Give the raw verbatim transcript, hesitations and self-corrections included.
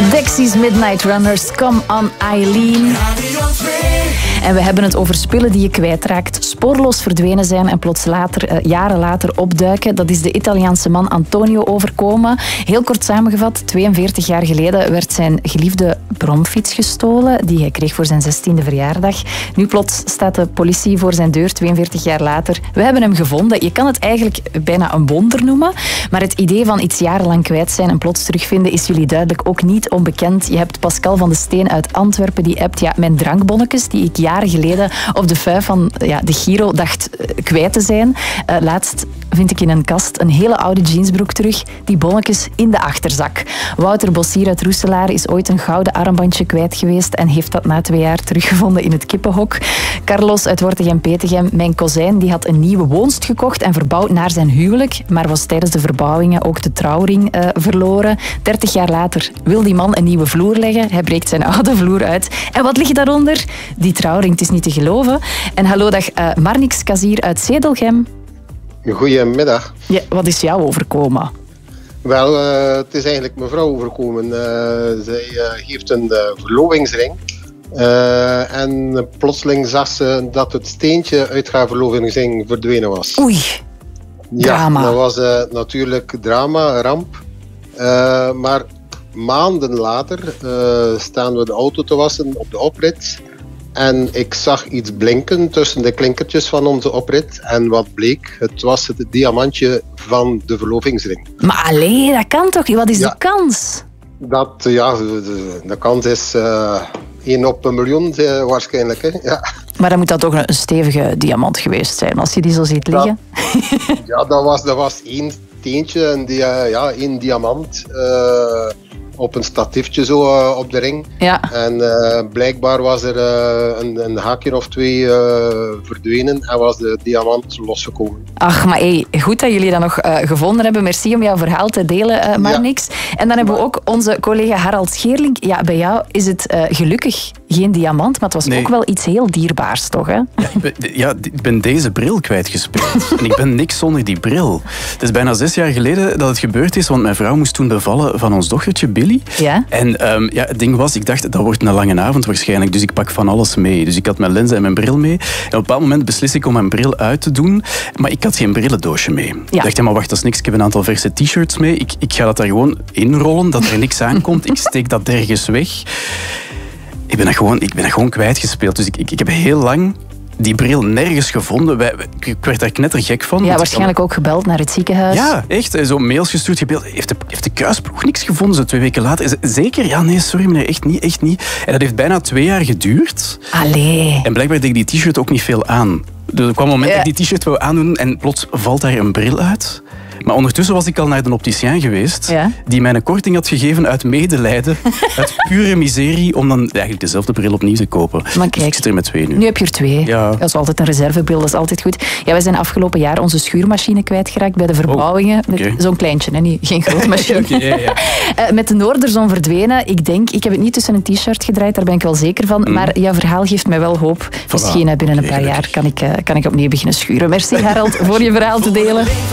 Dexys Midnight Runners, Come on Eileen. En we hebben het over spullen die je kwijtraakt, spoorloos verdwenen zijn en plots later, uh, jaren later opduiken. Dat is de Italiaanse man Antonio overkomen. Heel kort samengevat, tweeënveertig jaar geleden werd zijn geliefde bromfiets gestolen, die hij kreeg voor zijn zestiende verjaardag. Nu plots staat de politie voor zijn deur, tweeënveertig jaar later. We hebben hem gevonden. Je kan het eigenlijk bijna een wonder noemen, maar het idee van iets jarenlang kwijt zijn en plots terugvinden is jullie duidelijk ook niet onbekend. Je hebt Pascal van de Steen uit Antwerpen, die appt, ja, mijn drankbonnetjes, die ik jaren geleden op de vijf van ja, de Giro dacht uh, kwijt te zijn. Uh, laatst vind ik in een kast een hele oude jeansbroek terug, die bonnetjes in de achterzak. Wouter Bossier uit Roeselaar is ooit een gouden armbandje kwijt geweest en heeft dat na twee jaar teruggevonden in het kippenhok. Carlos uit Wortegem-Petegem, mijn kozijn, die had een nieuwe woonst gekocht en verbouwd naar zijn huwelijk, maar was tijdens de verbouwingen ook de trouwring uh, verloren. dertig jaar later wil die man een nieuwe vloer leggen. Hij breekt zijn oude vloer uit. En wat ligt daaronder? Die trouwring, het is niet te geloven. En hallo, dag uh, Marnix Kazier uit Zedelgem. Goedemiddag. Ja, wat is jou overkomen? Wel, uh, het is eigenlijk mevrouw overkomen. Uh, zij uh, heeft een uh, verlovingsring. Uh, en plotseling zag ze dat het steentje uit haar verlovingsring verdwenen was. Oei, drama. Ja, dat was uh, natuurlijk drama, ramp. Uh, maar maanden later uh, staan we de auto te wassen op de oprit. En ik zag iets blinken tussen de klinkertjes van onze oprit. En wat bleek? Het was het diamantje van de verlovingsring. Maar allee, dat kan toch? Wat is ja. de kans? Dat, ja, de, de kans is uh, één op een miljoen uh, waarschijnlijk. Hè? Ja. Maar dan moet dat toch een stevige diamant geweest zijn, als je die zo ziet liggen. Dat, ja, dat was, dat was één steentje, een, dia, ja, één diamant. Uh, op een statiefje zo uh, op de ring. Ja. En uh, blijkbaar was er uh, een, een haakje of twee uh, verdwenen en was de diamant losgekomen. Ach, maar hey, goed dat jullie dat nog uh, gevonden hebben. Merci om jouw verhaal te delen, uh, Marnix. Ja. En dan hebben we ook onze collega Harald Scheerling. Ja, bij jou is het uh, gelukkig geen diamant, maar het was nee. ook wel iets heel dierbaars, toch? Hè? Ja, ik ben, ja, ik ben deze bril kwijtgespeeld. En ik ben niks zonder die bril. Het is bijna zes jaar geleden dat het gebeurd is, want mijn vrouw moest toen bevallen van ons dochtertje Billy. Ja? En um, ja, het ding was, ik dacht, dat wordt een lange avond waarschijnlijk, dus ik pak van alles mee. Dus ik had mijn lenzen en mijn bril mee. En op een bepaald moment beslis ik om mijn bril uit te doen, maar ik had geen brillendoosje mee. Ja. Ik dacht, ja, maar wacht, dat is niks. Ik heb een aantal verse t-shirts mee. Ik, ik ga dat daar gewoon inrollen, dat er niks aankomt. Ik steek dat ergens weg. Ik ben dat gewoon, ik ben dat gewoon kwijtgespeeld. Dus ik, ik, ik heb heel lang die bril nergens gevonden. Wij, ik werd daar knettergek van. Ja, waarschijnlijk dan ook gebeld naar het ziekenhuis. Ja, echt. Zo mails gestuurd, gebeld. Heeft de, heeft de kuisploeg niks gevonden, zo twee weken later? Zeker? Ja, nee, sorry meneer, echt niet, echt niet. En dat heeft bijna twee jaar geduurd. Allee. En blijkbaar deed ik die t-shirt ook niet veel aan. Er kwam een moment ja. dat ik die t-shirt wou aandoen en plots valt daar een bril uit. Maar ondertussen was ik al naar de opticien geweest, ja? die mij een korting had gegeven uit medelijden, uit pure miserie, om dan eigenlijk dezelfde bril opnieuw te kopen. Maar kijk, dus ik zit er met twee nu. Nu heb je er twee. Ja. Dat is altijd een reservebril, dat is altijd goed. Ja, wij zijn afgelopen jaar onze schuurmachine kwijtgeraakt bij de verbouwingen. Oh, okay. Zo'n kleintje, hè? Niet, geen grote machine. Okay, ja, ja. uh, met de Noorderzon verdwenen. Ik denk, ik heb het niet tussen een t-shirt gedraaid, daar ben ik wel zeker van. Mm. Maar jouw verhaal geeft mij wel hoop. Voilà. Misschien binnen een paar jaar kan ik, uh, kan ik opnieuw beginnen schuren. Merci Harald voor je verhaal te delen.